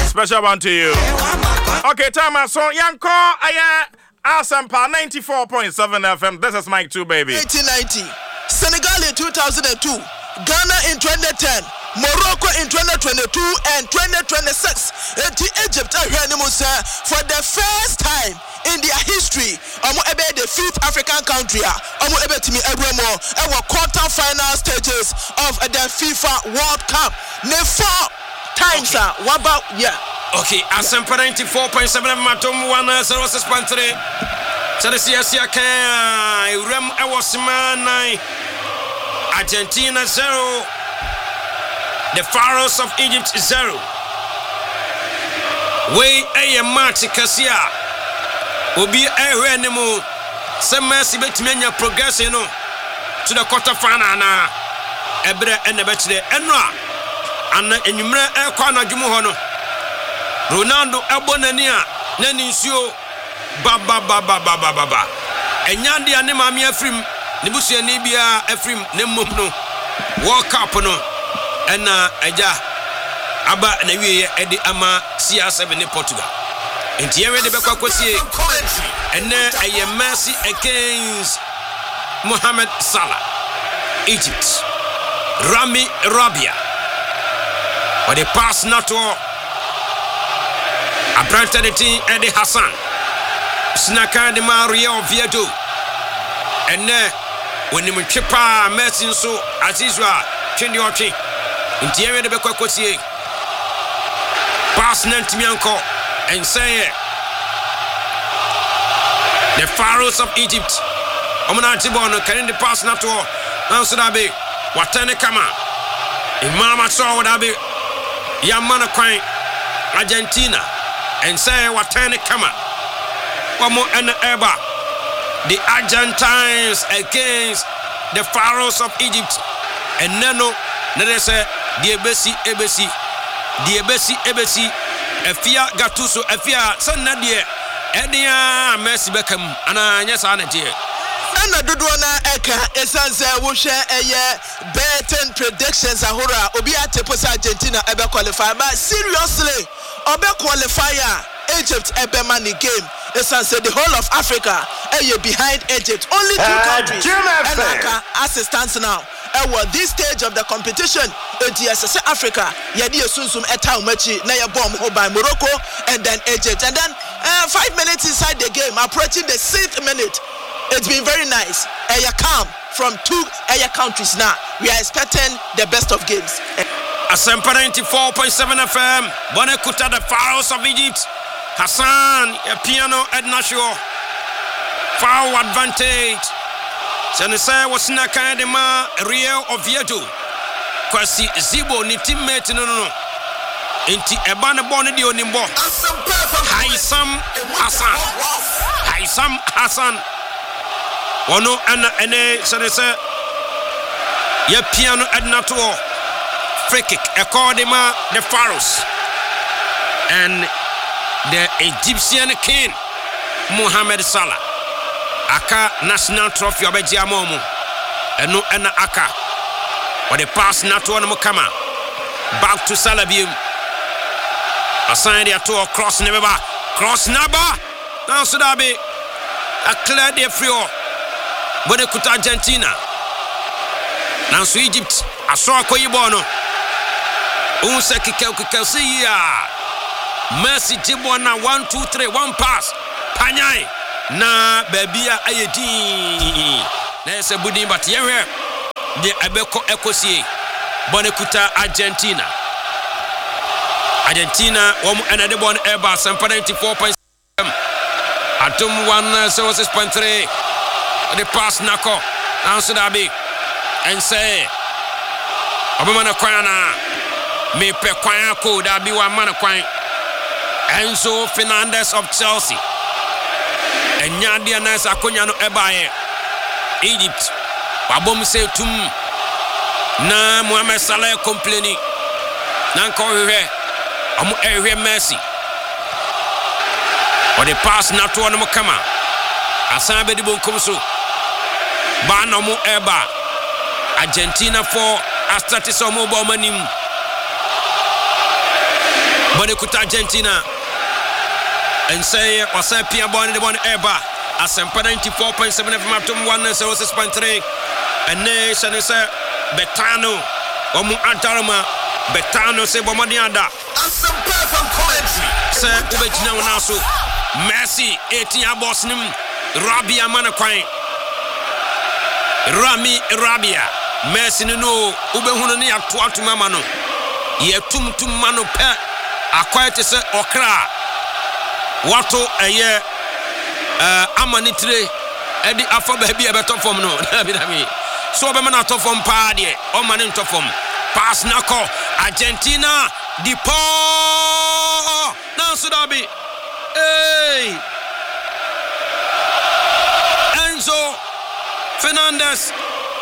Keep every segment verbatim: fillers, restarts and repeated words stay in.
Special one to you. Okay, time I saw Yanko. I Asampa ninety-four point seven F M. This is Mike two, baby. nineteen ninety, Senegal in two thousand two, Ghana in twenty ten, Morocco in twenty twenty-two and twenty twenty-six. Egypt for the first time in their history, omo ebe the fifth African country, omo ebe timi ebremo ewo quarter final stages of the FIFA World Cup. Ne four times ah, what about yeah. Okay, Asampa ninety-four point seven Matom one zero six point three. Chelsea Siaka, Rem Ewosman Argentina zero. The Pharaohs of Egypt zero. We a match Kasia. Obi ehwe nemu. Some mercy betmenya progress you know to the quarter final na. Ebre ene betire enra. Ana enyumre e kwa na dwumu ho no. Ronaldo ebonani a nani nsuo ba ba ba ba ba ba ba. Enyande ane maame afrim ne busua ni bia afrim ne mmom no. World Cup no ena eja aba na wiye edi ama C R seven ne Portugal. Enti yewe de bekwa kwasie ene eye Messi against Mohamed Salah, Egypt. Rami Rabia or the pass not to Abrantanity Eddie Hassan Snaka de Maria Oviedo ene when you chipa Messi so Azizwa Chendi Ochi Nti yewe de bekwa kwasie pass nantimi anko and say the Pharaohs of Egypt. Omana Tibono carrying the pass not to now so that be Watane Kama Imama saw what I be Yamana Quine Argentina and say Watane Kama one more and Eba the Argentines against the Pharaohs of Egypt and Nano Nese Diabesi Ebesi Diabesi Ebesi Efia Gatuso Efia Sanadie Edia Messi Beckham ana nyesa anatie ana dodona eka esanse wo hwe eye betting predictions ahora obi ateposa Argentina ebe qualify but seriously obe qualifier Egypt ebe money game esanse the whole of Africa eye behind Egypt only two uh, countries and assistance now at this stage of the competition enti S Africa yedi esunsum eta umachi na ye bomb ho by Morocco and then Egypt and then uh, five minutes inside the game approaching the sixth minute. It's been very nice. Aya calm from two aya countries now. We are expecting the best of games. Asampa ninety-four point seven F M. Bonekuta the Pharaohs of Egypt. Hassan a piano Edna Shaw. Foul advantage. Senese was naka de ma Rio Oviedo. Kwasi Zibo ni teammate no no. Inti eba ne ball di onimbo. Haisam Hassan. Haisam Hassan. Ono ana ene senese ye piano Edna to free kick according to the Pharaohs and the Egyptian king Mohamed Salah. Aka national trophy obeji amomu eno ena aka or the pass not one kama back to Salabium assign the to cross never cross naba now so that be a clear the free but kuta Argentina now so Egypt aso akoyibo no unse kike kike see ya Messi tibona one two three one pass panyai na babia ayedi na ese budi but yewe de abeko ekosie bonekuta Argentina Argentina wom enade bon eba ninety-four point seven atom one zero six point three the pass nako answer that be and say obama kwana me pe kwan ko da bi wa man kwan Enzo Fernandez of Chelsea Enyadi nice akonya no ebaye Egypt wabom se tum na Mohamed Salah complaining na ko hwe amu ehwe Messi or the pass na to no kama asan be di bonkom so ba no mo eba Argentina for astati so mo bo manim Bonekuta Argentina. And say, Wasa Pia Bonnie, the one Eba. Asempa ninety-four point seven F M up to one oh six point three. And nation is a Betano. Omu Antarama. Betano se Bomadianda. Asempa from commentary. Say, Ubechina Nasu. Messi, eighteen Bosnim. Rabia Manakwine. Rami Rabia. Messi no. Ubehunani Atuatu Mamano. Ye tum tum mano pe. Akwite se Okra. Wato eye uh, amanitre edi afa baby e beto form no dabi dabi so be na to form pa de o mane to form pass nako Argentina di po na so dabi hey Enzo Fernandez.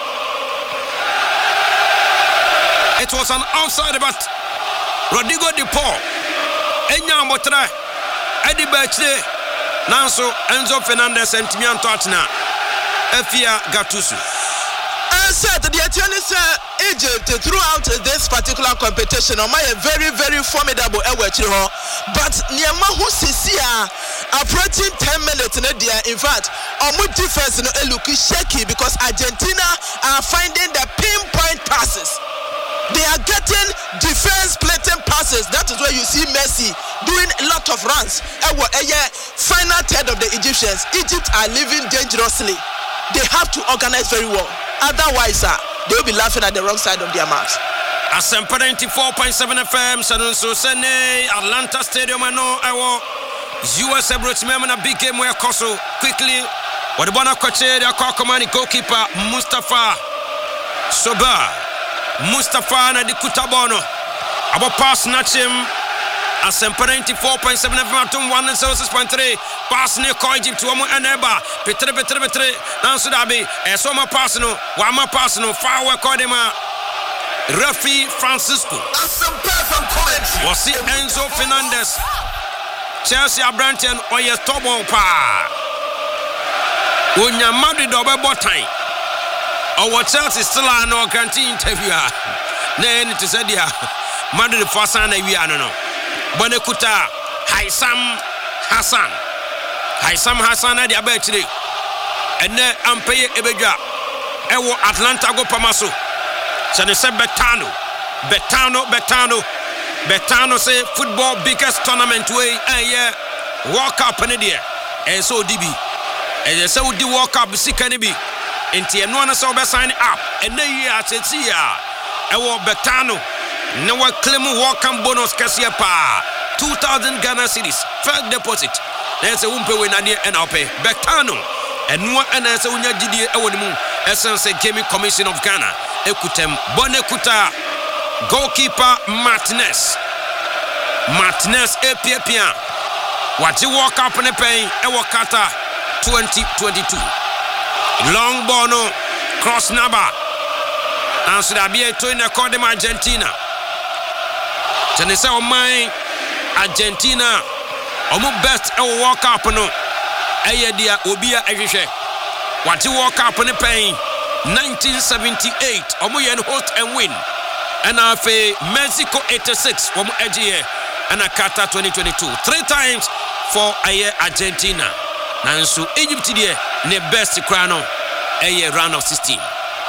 It was an outside, but Rodrigo di po enya motra Eddie Birchley, Nanso, Enzo Fernandez, and Timian Tottenham, Efia Gattuso. I said the Attorneys Egypt throughout this particular competition are a very, very formidable Ewechiho. But Niamahu Sisia approaching ten minutes in a day. In fact, Omu defense no look shaky because Argentina are finding the pinpoint passes. They are getting defense splitting passes. That is where you see Messi doing a lot of runs. Final third of the Egyptians. Egypt are living dangerously. They have to organize very well. Otherwise, uh, they will be laughing at the wrong side of their mouths. Asempa ninety-four point seven F M, Sanonso Sene, Atlanta Stadium, I know I will. U S A Brooks, Memona big game where Koso quickly. What the Bona Koche, the Kokomani goalkeeper, Mustafa Soba. Mustafa na di Kutabono. Abo pass snatch him. Asempa ninety-four point seven F M one oh six point three. Pass ne ko Egypt to Omu Eneba. Petre petre petre. Nansu dabi. Eso ma pass no. Wa ma pass no. Far work odema. Referee Francisco. Asempa from commentary. Wasi Enzo Fernandez. Chelsea Abrantian oye tobo pa. Unya Madrid obe botai. Our Chelsea still are no guarantee interview. Then it is a dear Madrid for San Aviano. Bonekuta Haisam Hassan. Haisam Hassan at the Abetri. And then Ampeye Ebeja. Ewo Atlanta go Pamaso. So they said Betano. Betano, Betano. Betano say football biggest tournament way. And yeah, walk up in the and so D B. And they say we do walk up, see can be. Inti eno na so be sign up ene yi ateti ya ewo Betano na wa claim welcome bonus kase pa two thousand Ghana cedis first deposit na se wumpe we na de na ope Betano eno na se unya gidie ewo ni mu essence gaming commission of Ghana ekutem Bonekuta goalkeeper Martinez Martinez epiepia wati walk up ne pen ewo kata twenty twenty-two. Long bono cross naba and so that be a to in the cordem Argentina. Tenesa o mine Argentina omu best e walk up no eye dia obia ehwehwe what walk up ne pain nineteen seventy-eight omu yen host and win and afa Mexico eighty-six omu edge and a Qatar twenty twenty-two three times for aye Argentina. Nanso Egypt die ne best crown a round of sixteen.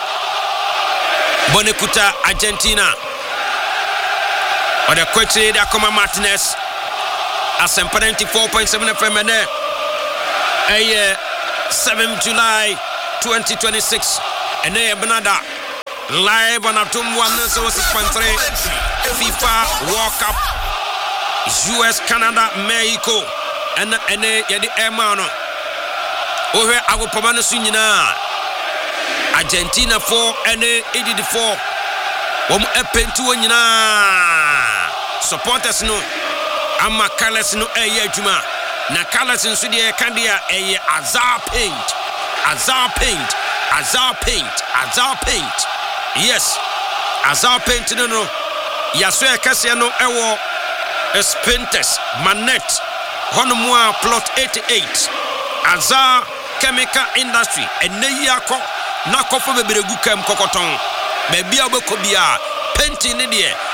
Bonekuta Argentina. Or the question that come Martinez. Asempa ninety-four point seven F M and a seventh of July twenty twenty-six. And a Benada live on Atom one oh six point three FIFA World Cup U S Canada Mexico. And and yadi Emano. Ohe agopamano sunyina. Argentina four and eighty-four. Wom epentu nyina. Supporters no ama colors no eye adwuma. Na colors nso de kandia eye azar paint. Azar paint. Azar paint. Azar paint. Yes. Azar paint no no. Yaso ekase no ewo Spintes Manet. Honumwa plot eighty-eight. Azar Chemical Industry. And Neyako Nakofo Beberegu Kem Kokoton. Baby Abokobia. Painting in the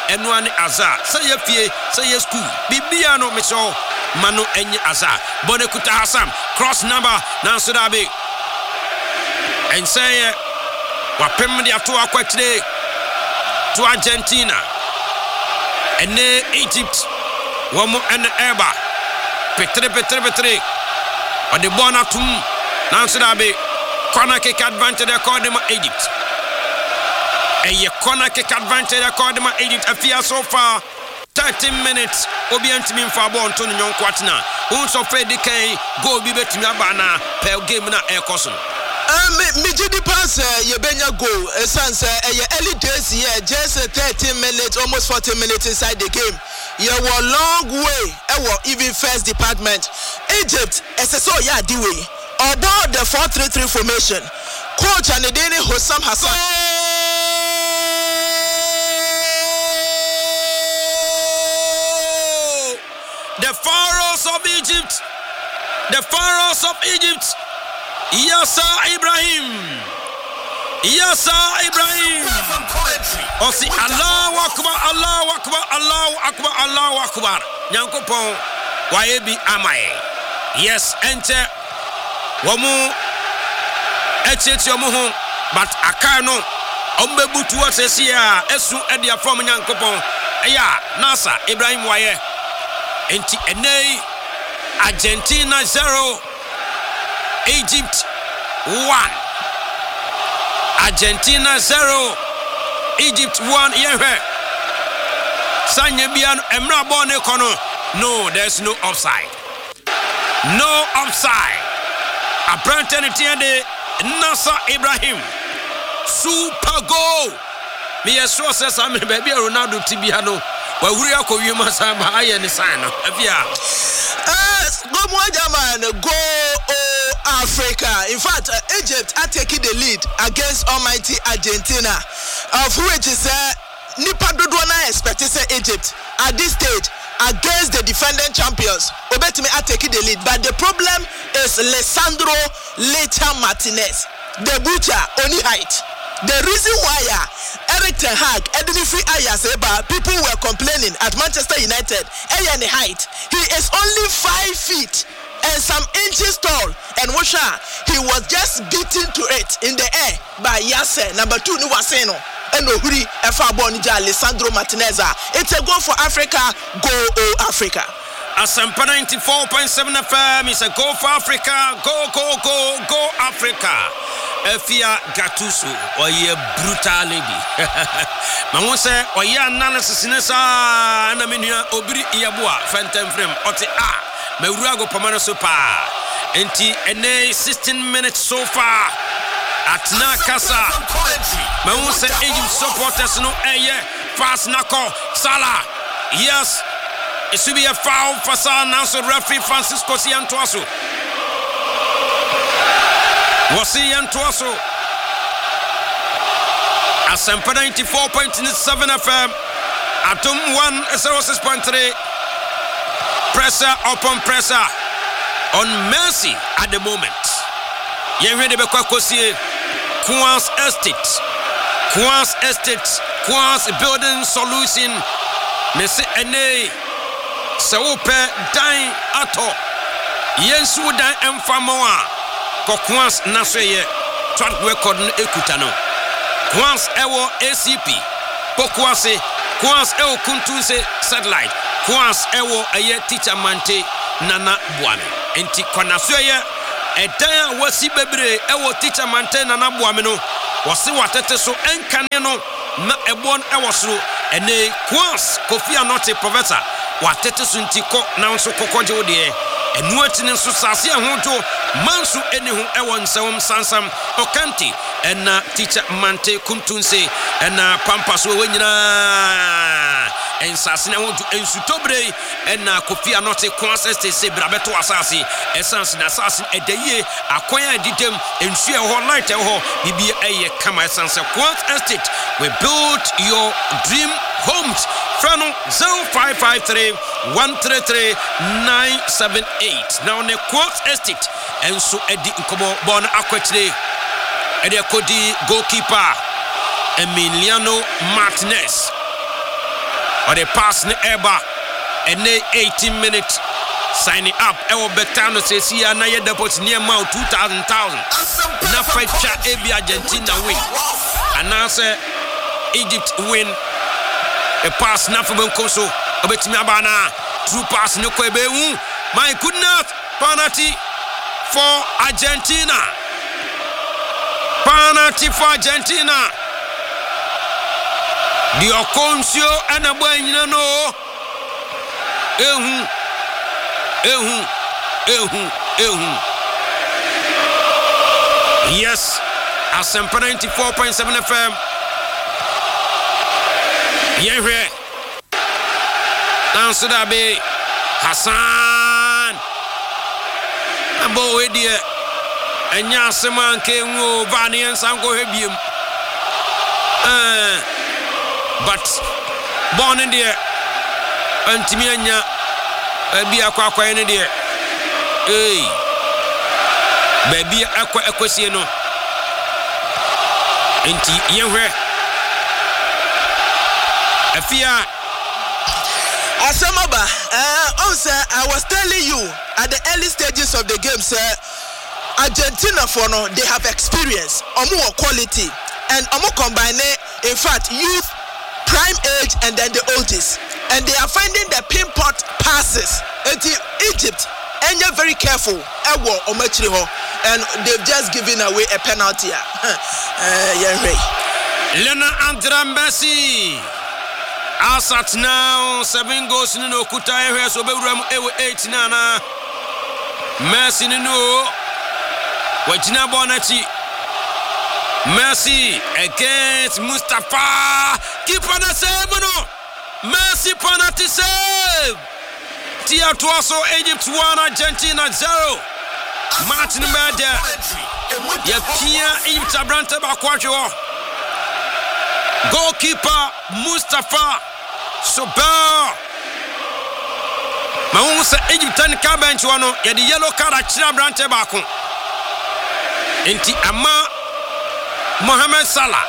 Enwane Aza. Say ye fie, say ye school. Bibia no meso mano enye Aza. Bonekuta Hassan. Cross number Nansudabi. And say wapem dia to akwatire to Argentina. Ene Egypt. Wamo ene eba. Petre petre petre. Ode bona tum Nansudabi. Corner kick advantage according to Egypt. A corner kick advantage according to Egypt. Afia so far thirteen minutes. Obianti min for bon to nyon kwatna. Unso Freddy Kane go bi betimi abana per game na e koso. Um, me jidi pass ye benya goal. Esanse e early days here just thirteen minutes, almost fourteen minutes inside the game. You were long way. E were even first department. Egypt eseso ya di way. About the four three three formation, coach and Adeni Hossam Hassan. The Pharaohs of Egypt, the Pharaohs of Egypt, Yasser Ibrahim, Yasser Ibrahim. Osi Allahu Akbar, Allahu Akbar, Allahu Akbar, Allahu Akbar. Nyankopon waebi amaye. Yes, enter. Wamu echeti omuhu but akano ombebutu osesia esu edia from Nyankopon eya Nasa Ibrahim waye enti enei Argentina zero Egypt one Argentina zero Egypt one yehe sanye biano emra bone kono. No, there's no offside, no offside. A brand de Nasa Ibrahim. Super goal. Me a source says I'm baby Ronaldo Tibiano. But we are going to have a sign. Go Mojaman, go oh, Africa. In fact, uh, Egypt are taking the lead against almighty Argentina, of which is uh, Nipa Dodwana expected Egypt at this stage. Against the defending champions, Obetime are taking the lead, but the problem is Lisandro Lecha Martinez, the butcher, only height. The reason why uh, Eric Ten Hag, Edinifri Ayaseba, people were complaining at Manchester United, Ayani height. He is only five feet and some inches tall, and Washa, he was just beaten to it in the air by Yasser, number two, Nuwaseno. And Ohuri Efa Bonija Lisandro Martinez. It's a goal for Africa. Go oh Africa. Asampa ninety-four point seven F M is a goal for Africa. Go go go go Africa. Efia Gattuso oye brutal lady. Mamu say oye analysis nesa na menua obiri iyabua fantem frame oti a mewura go pamano so pa. Enti ene sixteen minutes so far. At Nakasa, Mamu say Egypt supporters no eye fast nako Salah. Yes, it should be a foul for Salah. Now so referee Francisco Siantuaso. Was Siantuaso? Asampa ninety-four point seven F M. Atom one zero six point three. Pressure upon pressure on Mercy at the moment. Yenwe de bekwa kosie Quans Estate Quans Estate Quans Building Solution Mese ene se wope dan ato yensu dan emfamoa ko Quans nasoye track record no ekuta no Quans ewo A C P pokwase Quans ewo kuntunse satellite Quans ewo eye teacher mante nana buame enti konasoye edan wasi bebre ewo teacher maintain na naboame no wase watete so enkane no na ebon ewo so ene Quans Kofi Anokye professor watete so ntiko na nso kokoje ode enu atine nso sase ahoto manso ene hu ewo nsewom sansam okanti ena teacher mante kuntunse ena pampas we nyina ensase na ahoto ensutobre ena Kofi Anokye Quans Estate se brabeto asase essence na asase edaye akoya didem ensu e ho light e ho bibi eye kama essence Quans Estate. We build your dream homes. Frano zero five five three one three three nine seven eight. Now ne Quans Estate enso edi nkobo bon akwetire edi akodi goalkeeper Emiliano Martinez. or the pass ne eba and eighteen minutes signing up ewo betano se si na ye deposit near mount two thousand thousand na fecha ebi Argentina win and now say Egypt win a pass na for benkoso obetimi abana true pass ne ko ebewu my goodness penalty for Argentina penalty for Argentina the Oconsio and a boy no ehu ehu ehu ehu yes Asempa ninety-four point seven F M Yenhwe Danso da be Hassan Abo we die enya asema nke nwo vani ensan ko hebiem eh but born in there antimi enya abi akwa akwa ne there eh baby akwa akwasie no enti yenhwe afia Asamaba, uh, also, I was telling you at the early stages of the game, sir, Argentina for no, they have experience, more quality, and more combine, in fact, youth, prime age, and then the oldest. And they are finding the pinpoint passes into Egypt, and you're very careful, and they've just given away a penalty. uh, yeah, Lena Andra Messi. Asat now seven goals in no kuta here so be ram eight nana Messi no wajina bonachi Messi against Mustafa keeper na save no Messi penalty save Tia Tuaso Egypt one Argentina zero Martin Mede ya pia Egypt abrante ba kwajo goalkeeper Mustafa Soba Mausa Egyptian bench wano ya di yellow card achira brante baako enti ama Mohamed Salah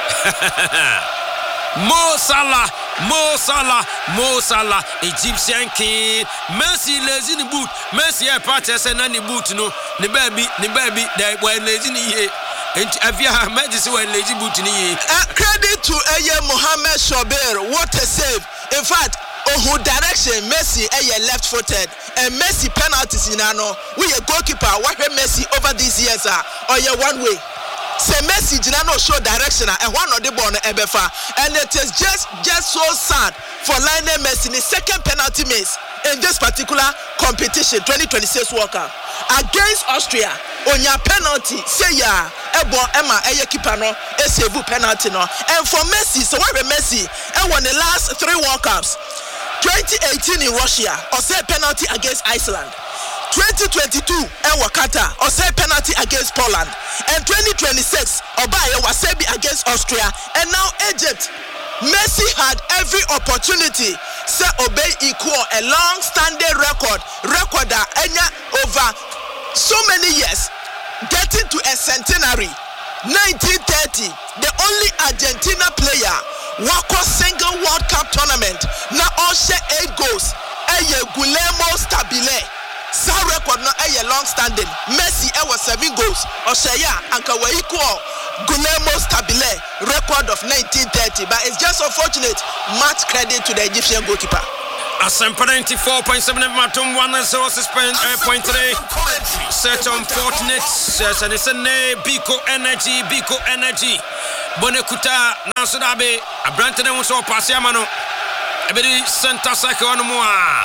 Mo Salah Mo Salah Mo Salah Egyptian king Messi lazy ni boot Messi e party say na ni boot no ni baby ni baby they were lazy ni here enti afia medicine when lazy boot ni ye credit to Eye Mohamed Shober, what a save. In fact, Ohu direction Messi Eye left footed and Messi penalties in ano we a goalkeeper what Messi over these years are or yeah one way say Messi did not show direction and one of the ball ebefa and it is just just so sad for Lionel Messi the second penalty miss in this particular competition twenty twenty-six World Cup against Austria on your penalty say ya ebo ema eye keeper no e save penalty no and for Messi so why Messi and won the last three World Cups twenty eighteen in Russia or say penalty against Iceland twenty twenty-two and Qatar or say penalty against Poland and twenty twenty-six Obaye was say against Austria and now Egypt Messi had every opportunity say obey equal a long-standing record record that over so many years getting to a centenary nineteen thirty the only Argentina player wako single World Cup tournament na all share eight goals eye Guillermo Stabile sa record no eye long-standing Messi e was seven goals or say ya anka we equal Guillermo Stabile record of nineteen thirty but it's just unfortunate much credit to the Egyptian goalkeeper Asempa ninety-four point seven Matum one zero six point three set unfortunate says and it's a Biko Energy Biko Energy Bonekuta Nasodabe Abrante de Muso Pasiamano Ebedi Santa Sake on Moa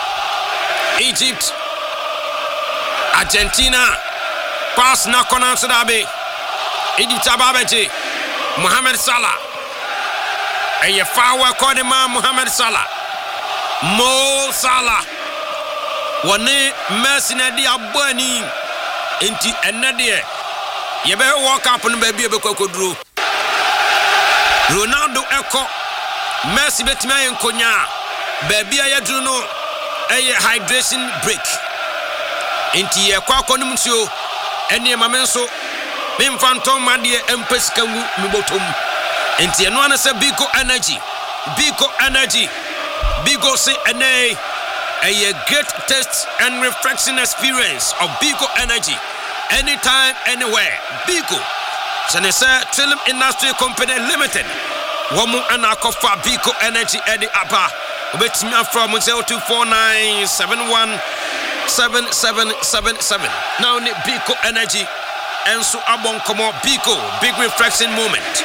Egypt Argentina pass Nakona Sodabe Egypt Ababeji Mohamed Salah and your power Kodema Mohamed Salah Mo Salah Wane Messi na di abani enti enade ye be walk up no baby e be kokodro Ronaldo eko Messi betima yenkonya baby ayadru no eye hydration break enti ye kwa konum nsuo ene mamenso memfanton made empesika wu mebotom enti eno ana se Biko Energy Biko Energy. Biko say ene a great taste and refreshing experience of Biko Energy. Anytime, anywhere. Biko. Senesa Film Industry Company Limited. Womu anakofa Biko Energy Eddie Abba. Obet me from zero two four nine seven one seven seven seven seven. Now ni Biko Energy. Enso abon komo Biko. Big reflection moment.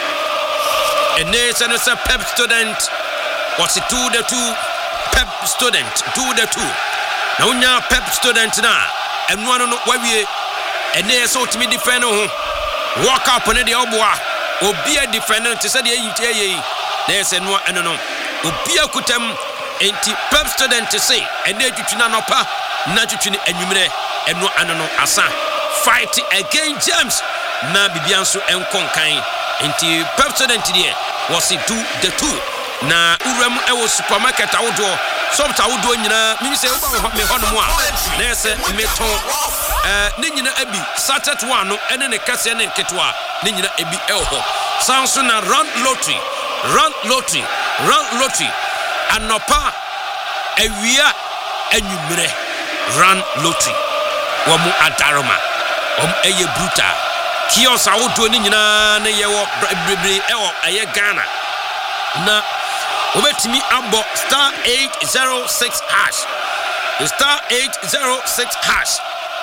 And there's a pep student. What's it two the two? Pep student. Two the two. Now nya pep student na. And one no why we. And there's so to me defend. Walk up on the oboa. Obi a defender to say the ye. There's a no and no. Obi a kutem enti pep student to say and they to na no pa na to ni enwumre eno anono asa fight again James na bibianso enkonkan enti pep student there was it do the two na uram e wo supermarket awodo sobta awodo nyina mi se wo me hono mo a na se meton eh ne nyina abi satet one no ene ne kase ne ketwa ne nyina ebi elho sanso na run lottery run lottery run lottery anopa awia anwumre run lottery womu adaroma om eye brutal kios awodo ni nyina ne ye wo brebre e wo aye Ghana na obetimi abo star eight zero six hash star eight zero six hash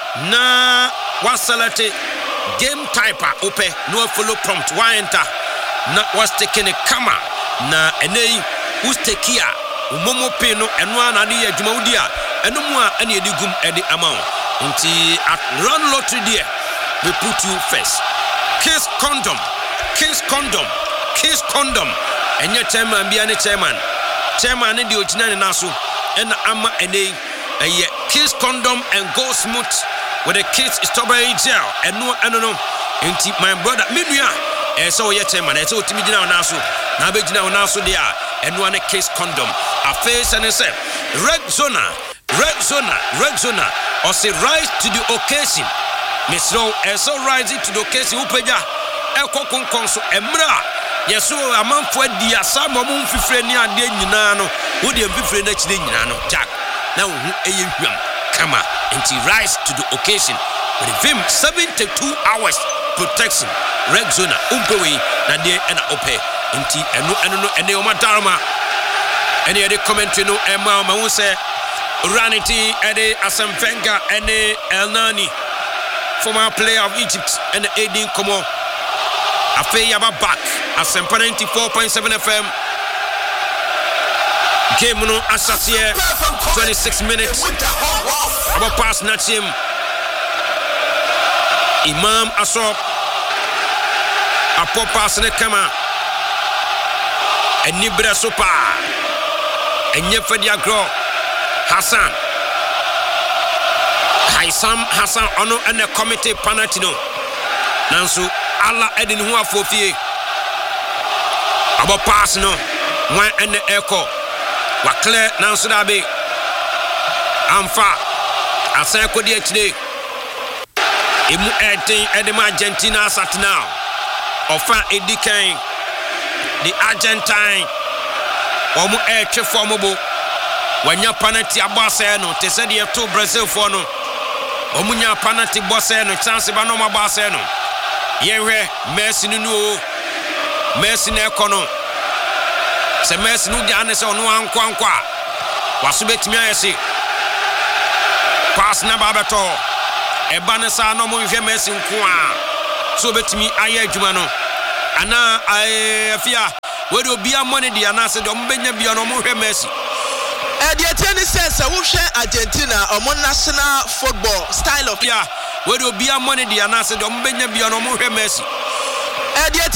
na wasalate game typer ope no follow prompt wa enter na was taking a camera na enei ustekia umomo pe no eno ana ne adwuma wudi a eno mu a ene edigum edi amount nti at run lottery there we put you first. Kiss condom kiss condom kiss condom enye chairman bia ne chairman chairman ne di ogina ne naso ena ama ene eye kiss condom and go smooth with a kiss strawberry gel eno eno no nti my brother menua e so ye chairman e so otimi gina ona so na be gina ona so dia eno ane kiss condom a face and say red zona red zona red zona or say rise to the occasion misro e so rise to the occasion upeja e kokonkon so emra yeso amanfo adi asamo mo mfifre ni ade nyina no wo de mfifre na chire nyina no jack na wo eye hwam kama nti rise to the occasion with vim seventy-two hours protection red zona umpewe na de na ope nti eno eno no ene o madarma ene e de commentary no e ma ma wo se Ranity ede Asamvenga ene Elnani former player of Egypt and Edin Komo Afe Yaba back Asempa ninety-four point seven F M game no Asasie twenty-six minutes about pass Nachim Imam Asop Apo pass ne kama Enibra sopa Enye Fedia Gro Hassan Haisam Hassan ono and the committee panatino Nansu Allah edin hu afofie abo pass no wan and the echo wa clear nansu da be amfa asan ko die chide emu eten edem Argentina sat now ofa edikan the Argentine omu e twefo mobo wanya penalty abase no te se de to Brazil for no omunya penalty bose no chance ba no mabase no yehwe Messi no no Messi na ekono se Messi no dia ne se ono anko anko a waso betimi ayese pass na ba beto e ba ne sa no mo hwe Messi nko a so betimi aye adwuma no ana afia we do bia money dia na se de mo benya bia no mo hwe Messi. The tennis says I will share Argentina or more national football style of yeah. Where do be a money the announcer don't be a no more Messi.